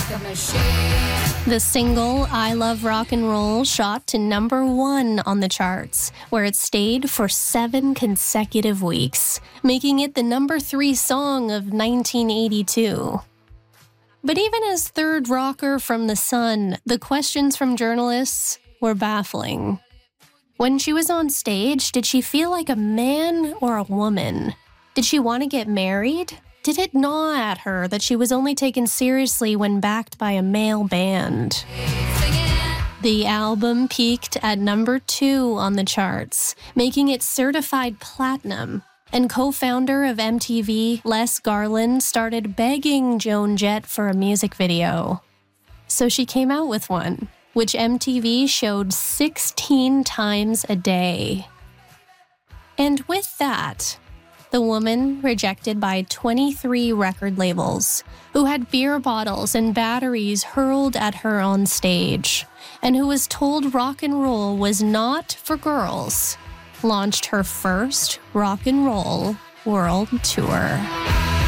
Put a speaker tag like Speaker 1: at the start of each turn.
Speaker 1: The single, I Love Rock and Roll, shot to number 1 on the charts, where it stayed for 7 consecutive weeks, making it the number 3 song of 1982. But even as third rocker from the Sun, the questions from journalists were baffling. When she was on stage, did she feel like a man or a woman? Did she want to get married? Did it gnaw at her that she was only taken seriously when backed by a male band? The album peaked at number 2 on the charts, making it certified platinum, and co-founder of MTV, Les Garland, started begging Joan Jett for a music video. So she came out with one, which MTV showed 16 times a day. And with that, the woman rejected by 23 record labels, who had beer bottles and batteries hurled at her on stage, and who was told rock and roll was not for girls, launched her first rock and roll world tour.